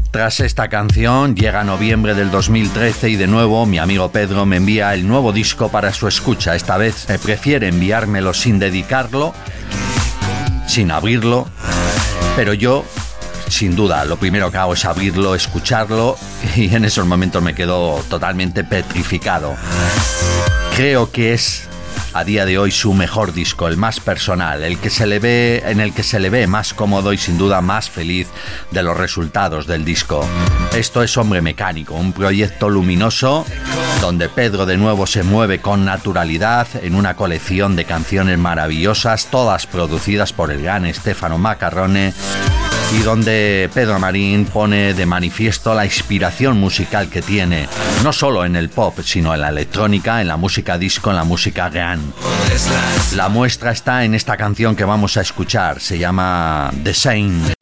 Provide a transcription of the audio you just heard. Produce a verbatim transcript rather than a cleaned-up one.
Tras esta canción llega noviembre del dos mil trece y de nuevo mi amigo Pedro me envía el nuevo disco para su escucha. Esta vez eh, prefiere enviármelo sin dedicarlo, sin abrirlo, pero yo, sin duda, lo primero que hago es abrirlo, escucharlo, y en esos momentos me quedo totalmente petrificado. Creo que es a día de hoy su mejor disco, el más personal, el que se le ve, en el que se le ve más cómodo y sin duda más feliz de los resultados del disco. Esto es Hombre Mecánico, un proyecto luminoso donde Pedro de nuevo se mueve con naturalidad en una colección de canciones maravillosas, todas producidas por el gran Stefano Maccarrone, y donde Pedro Marín pone de manifiesto la inspiración musical que tiene, no solo en el pop, sino en la electrónica, en la música disco, en la música dance. La muestra está en esta canción que vamos a escuchar, se llama The Same.